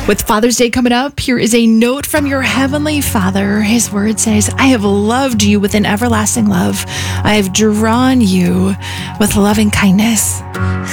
With Father's Day coming up, here is a note from your Heavenly Father. His word says, I have loved you with an everlasting love. I have drawn you with loving kindness.